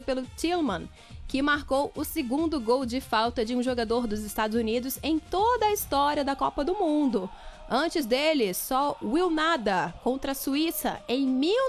pelo Tillman, que marcou o segundo gol de falta de um jogador dos Estados Unidos em toda a história da Copa do Mundo. Antes dele, só Will Nada, contra a Suíça, em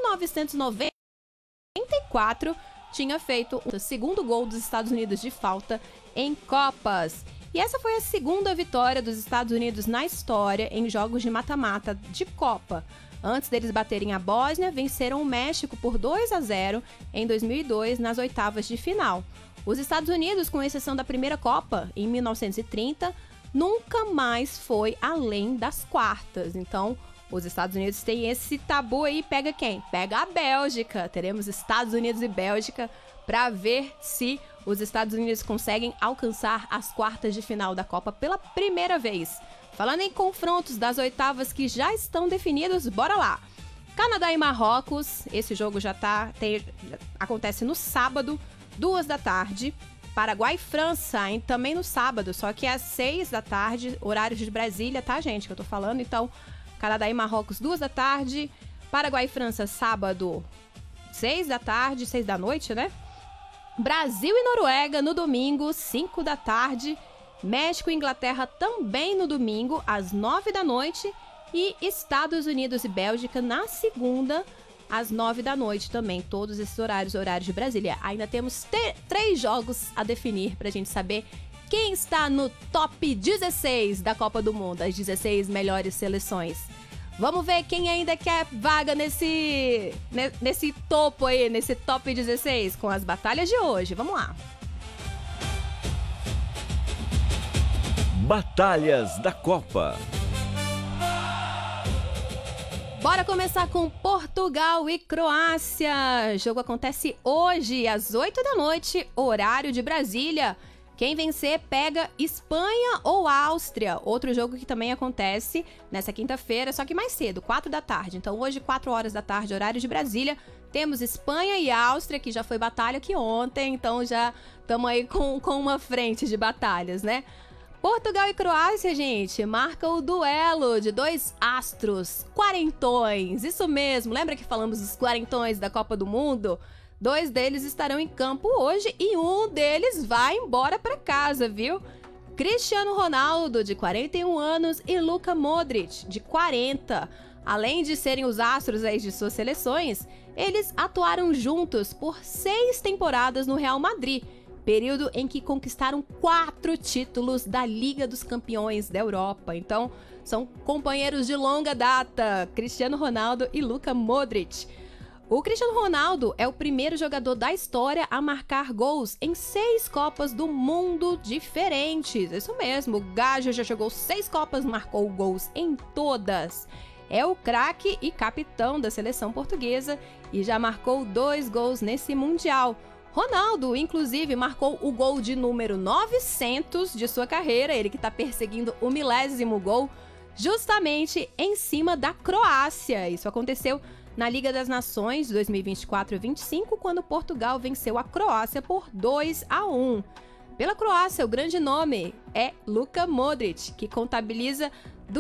1994, tinha feito o segundo gol dos Estados Unidos de falta em Copas. E essa foi a segunda vitória dos Estados Unidos na história em jogos de mata-mata de Copa. Antes deles baterem a Bósnia, venceram o México por 2-0 em 2002 nas oitavas de final. Os Estados Unidos, com exceção da primeira Copa, em 1930, nunca mais foi além das quartas. Então, os Estados Unidos têm esse tabu aí. Pega quem? Pega a Bélgica. Teremos Estados Unidos e Bélgica para ver se os Estados Unidos conseguem alcançar as quartas de final da Copa pela primeira vez. Falando em confrontos das oitavas que já estão definidos, bora lá! Canadá e Marrocos, esse jogo acontece no sábado, 14h. Paraguai e França, também no sábado, só que às 18h, horário de Brasília, tá, gente, que eu tô falando? Então, Canadá e Marrocos, 14h. Paraguai e França, sábado, 18h, 18h, né? Brasil e Noruega, no domingo, 5h. México e Inglaterra também no domingo, às 9h. E Estados Unidos e Bélgica na segunda, às 9h também. Todos esses horários de Brasília. Ainda temos 3 jogos a definir pra gente saber quem está no top 16 da Copa do Mundo, as 16 melhores seleções. Vamos ver quem ainda quer vaga nesse topo aí, nesse top 16, com as batalhas de hoje. Vamos lá. Batalhas da Copa. Bora começar com Portugal e Croácia. O jogo acontece hoje, às 8h, horário de Brasília. Quem vencer pega Espanha ou Áustria. Outro jogo que também acontece nessa quinta-feira, só que mais cedo, 4h. Então hoje, 4h, horário de Brasília, temos Espanha e Áustria, que já foi batalha aqui ontem. Então já estamos aí com uma frente de batalhas, né? Portugal e Croácia, gente, marca o duelo de 2 astros, quarentões, isso mesmo, lembra que falamos dos quarentões da Copa do Mundo? 2 deles estarão em campo hoje e um deles vai embora para casa, viu? Cristiano Ronaldo, de 41 anos, e Luka Modric, de 40. Além de serem os astros aí de suas seleções, eles atuaram juntos por 6 temporadas no Real Madrid, período em que conquistaram 4 títulos da Liga dos Campeões da Europa. Então, são companheiros de longa data, Cristiano Ronaldo e Luka Modric. O Cristiano Ronaldo é o primeiro jogador da história a marcar gols em 6 Copas do Mundo diferentes. Isso mesmo, o Gajo já jogou 6 Copas, marcou gols em todas. É o craque e capitão da seleção portuguesa e já marcou 2 gols nesse Mundial. Ronaldo, inclusive, marcou o gol de número 900 de sua carreira, ele que está perseguindo o 1000º gol, justamente em cima da Croácia. Isso aconteceu na Liga das Nações 2024-25, quando Portugal venceu a Croácia por 2-1. Pela Croácia, o grande nome é Luka Modric, que contabiliza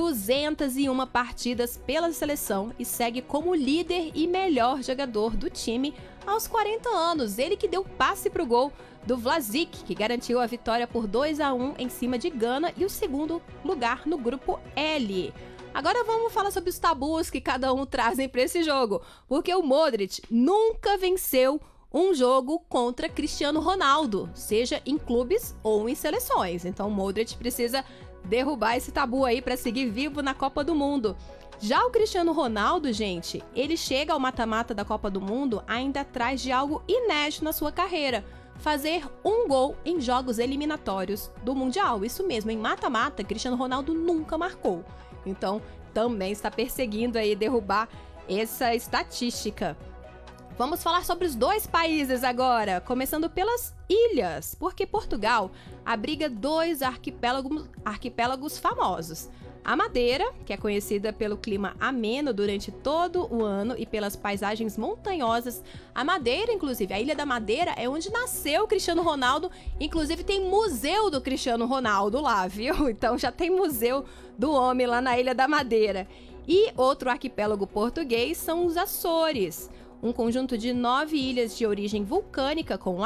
201 partidas pela seleção e segue como líder e melhor jogador do time aos 40 anos. Ele que deu passe para o gol do Vlasic, que garantiu a vitória por 2-1 em cima de Gana e o segundo lugar no grupo L. Agora vamos falar sobre os tabus que cada um trazem para esse jogo, porque o Modric nunca venceu um jogo contra Cristiano Ronaldo, seja em clubes ou em seleções. Então o Modric precisa derrubar esse tabu aí para seguir vivo na Copa do Mundo. Já o Cristiano Ronaldo, gente, ele chega ao mata-mata da Copa do Mundo ainda atrás de algo inédito na sua carreira: fazer um gol em jogos eliminatórios do Mundial. Isso mesmo, em mata-mata, Cristiano Ronaldo nunca marcou. Então, também está perseguindo aí derrubar essa estatística. Vamos falar sobre os 2 países agora, começando pelas ilhas, porque Portugal abriga 2 arquipélagos famosos. A Madeira, que é conhecida pelo clima ameno durante todo o ano e pelas paisagens montanhosas. A Madeira, inclusive, a Ilha da Madeira é onde nasceu o Cristiano Ronaldo. Inclusive, tem museu do Cristiano Ronaldo lá, viu? Então, já tem museu do homem lá na Ilha da Madeira. E outro arquipélago português são os Açores, um conjunto de 9 ilhas de origem vulcânica com